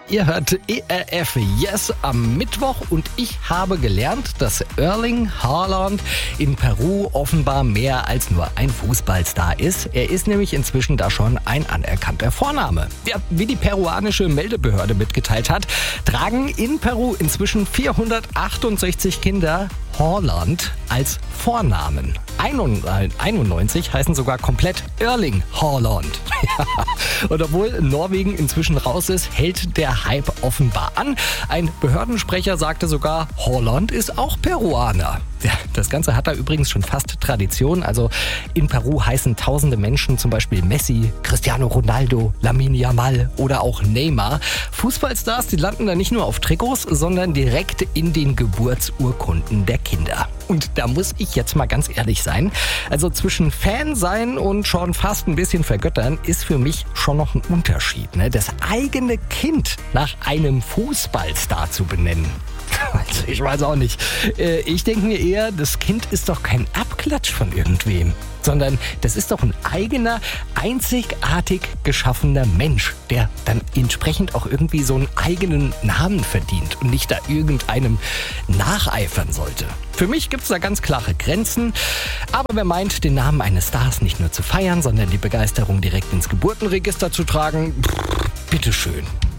Ihr hört ERF Yes am Mittwoch und ich habe gelernt, dass Erling Haaland in Peru offenbar mehr als nur ein Fußballstar ist. Er ist nämlich inzwischen da schon ein anerkannter Vorname. Ja, wie die peruanische Meldebehörde mitgeteilt hat, tragen in Peru inzwischen 468 Kinder Haaland als Vornamen. 91 heißen sogar komplett Erling Haaland. Und obwohl Norwegen inzwischen raus ist, hält der Hype offenbar an. Ein Behördensprecher sagte sogar, Haaland ist auch Peruaner. Ja, das Ganze hat da übrigens schon fast Tradition. Also in Peru heißen tausende Menschen zum Beispiel Messi, Cristiano Ronaldo, Lamine Yamal oder auch Neymar. Fußballstars, die landen da nicht nur auf Trikots, sondern direkt in den Geburtsurkunden der Kinder. Und da muss ich jetzt mal ganz ehrlich sein. Also zwischen Fan sein und schon fast ein bisschen vergöttern ist für mich schon noch ein Unterschied, ne? Das eigene Kind nach einem Fußballstar zu benennen. Also ich weiß auch nicht. Ich denke mir eher, das Kind ist doch kein Abklatsch von irgendwem, sondern das ist doch ein eigener, einzigartig geschaffener Mensch, der dann entsprechend auch irgendwie so einen eigenen Namen verdient und nicht da irgendeinem nacheifern sollte. Für mich gibt es da ganz klare Grenzen, aber wer meint, den Namen eines Stars nicht nur zu feiern, sondern die Begeisterung direkt ins Geburtenregister zu tragen, bitteschön.